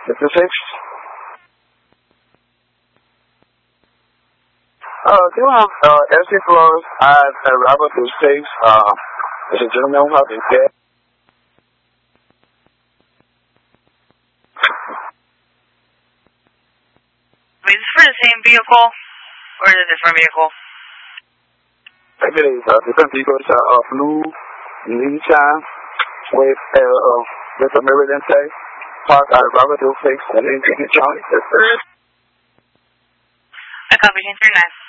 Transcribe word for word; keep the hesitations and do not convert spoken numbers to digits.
fifty-six. Uh, do you have uh, empty floors at uh, Robert Six? Uh, there's a gentleman who has been dead. Is this for the same vehicle, or is it a different vehicle? It is a different vehicle. It's a uh, blue Nissan with uh, uh, with a Mirror parked at Robert Six and in County. I copy, ten three nine.